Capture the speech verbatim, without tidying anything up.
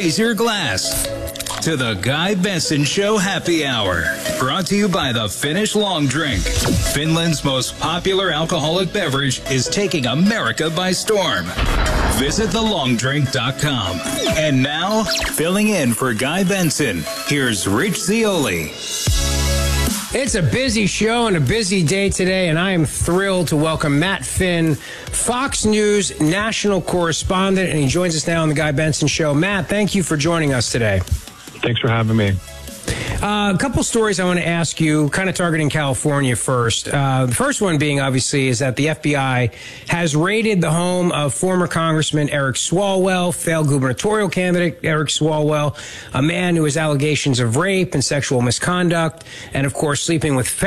raise your glass to the Guy Benson Show Happy Hour. Brought to you by the Finnish Long Drink. Finland's most popular alcoholic beverage is taking America by storm. Visit the long drink dot com. And now, filling in for Guy Benson, here's Rich Zeoli. It's a busy show and a busy day today, and I am thrilled to welcome Matt Finn, Fox News national correspondent, and he joins us now on the Guy Benson Show. Matt, thank you for joining us today. Thanks for having me. Uh, a couple stories I want to ask you, kind of targeting California first. Uh, the first one being, obviously, is that the F B I has raided the home of former Congressman Eric Swalwell, failed gubernatorial candidate Eric Swalwell, a man who has allegations of rape and sexual misconduct, and, of course, sleeping with